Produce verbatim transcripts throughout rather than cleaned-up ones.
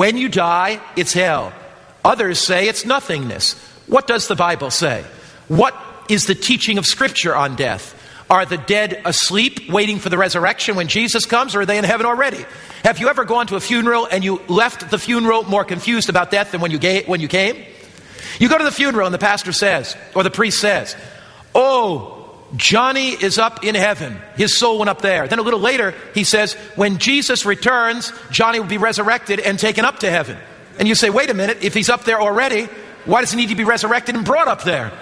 when you die, it's hell. Others say it's nothingness. What does the Bible say? What is the teaching of Scripture on death? Are the dead asleep, waiting for the resurrection when Jesus comes, or are they in heaven already? Have you ever gone to a funeral and you left the funeral more confused about death than when you, ga- when you came? You go to the funeral and the pastor says, or the priest says, oh, Johnny is up in heaven. His soul went up there. Then a little later, he says, when Jesus returns, Johnny will be resurrected and taken up to heaven. And you say, wait a minute, if he's up there already, why does he need to be resurrected and brought up there?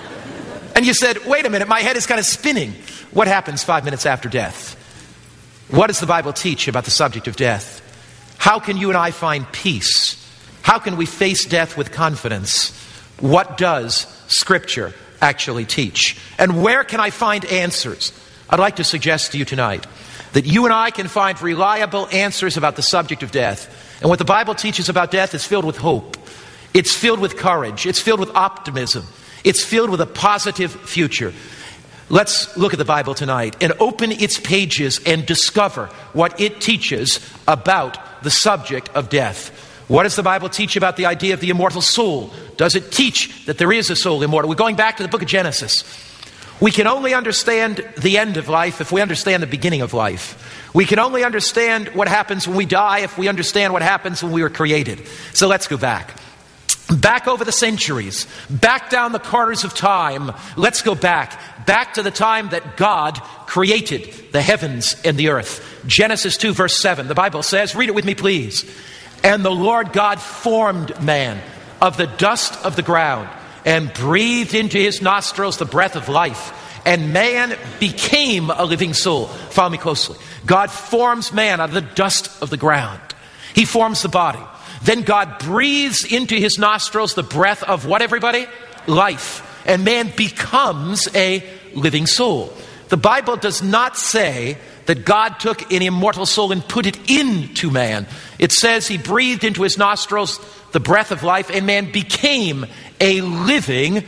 And you said, wait a minute, my head is kind of spinning. What happens five minutes after death? What does the Bible teach about the subject of death? How can you and I find peace? How can we face death with confidence? What does Scripture actually teach? And where can I find answers? I'd like to suggest to you tonight that you and I can find reliable answers about the subject of death. And what the Bible teaches about death is filled with hope. It's filled with courage. It's filled with optimism. It's filled with a positive future. Let's look at the Bible tonight and open its pages and discover what it teaches about the subject of death. What does the Bible teach about the idea of the immortal soul? Does it teach that there is a soul immortal? We're going back to the book of Genesis. We can only understand the end of life if we understand the beginning of life. We can only understand what happens when we die if we understand what happens when we were created. So let's go back. Back over the centuries, back down the corridors of time. Let's go back, back to the time that God created the heavens and the earth. Genesis two verse seven, the Bible says, read it with me please. And the Lord God formed man of the dust of the ground and breathed into his nostrils the breath of life. And man became a living soul. Follow me closely. God forms man out of the dust of the ground. He forms the body. Then God breathes into his nostrils the breath of what, everybody? Life. And man becomes a living soul. The Bible does not say that God took an immortal soul and put it into man. It says he breathed into his nostrils the breath of life, and man became a living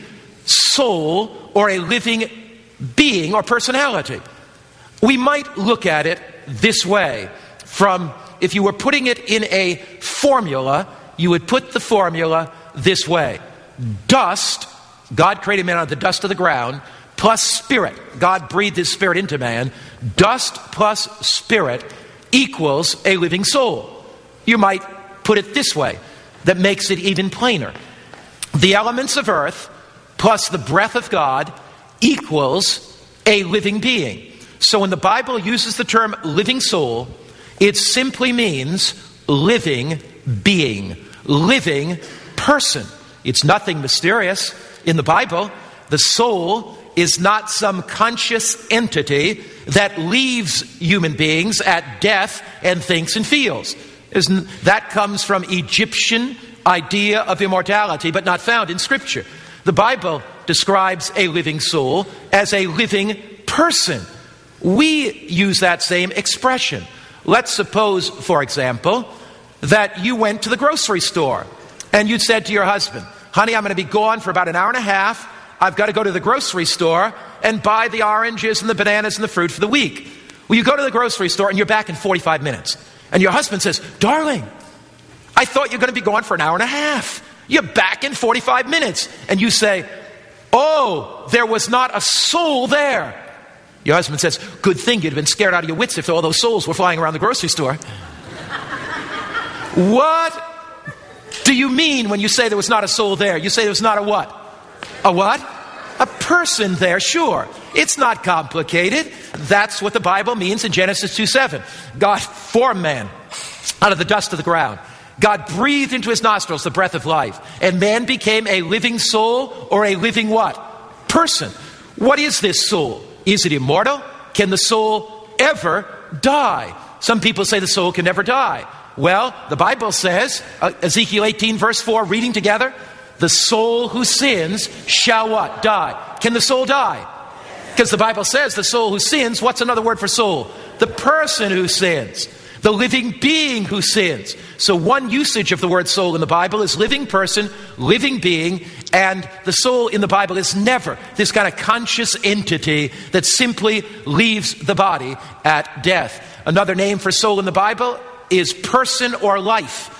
soul or a living being or personality. We might look at it this way. From, if you were putting it in a formula, you would put the formula this way. Dust, God created man out of the dust of the ground, plus spirit. God breathed his spirit into man. Dust plus spirit equals a living soul. You might put it this way, that makes it even plainer. The elements of earth plus the breath of God equals a living being. So when the Bible uses the term living soul, it simply means living being, living person. It's nothing mysterious in the Bible. The soul is not some conscious entity that leaves human beings at death and thinks and feels. Isn't, that comes from Egyptian idea of immortality, but not found in Scripture. The Bible describes a living soul as a living person. We use that same expression. Let's suppose, for example, that you went to the grocery store and you said to your husband, honey, I'm going to be gone for about an hour and a half. I've got to go to the grocery store and buy the oranges and the bananas and the fruit for the week. Well, you go to the grocery store and you're back in forty-five minutes. And your husband says, darling, I thought you were going to be gone for an hour and a half. You're back in forty-five minutes. And you say, oh, there was not a soul there. Your husband says, good thing you'd have been scared out of your wits if all those souls were flying around the grocery store. What do you mean when you say there was not a soul there? You say there was not a what? A what? A person there, sure. It's not complicated. That's what the Bible means in Genesis two seven. God formed man out of the dust of the ground. God breathed into his nostrils the breath of life. And man became a living soul or a living what? Person. What is this soul? Is it immortal? Can the soul ever die? Some people say the soul can never die. Well, the Bible says, uh, Ezekiel eighteen verse four, reading together, the soul who sins shall what? Die. Can the soul die? Because the Bible says the soul who sins, what's another word for soul? The person who sins. The living being who sins. So one usage of the word soul in the Bible is living person, living being, and the soul in the Bible is never this kind of conscious entity that simply leaves the body at death. Another name for soul in the Bible is person or life.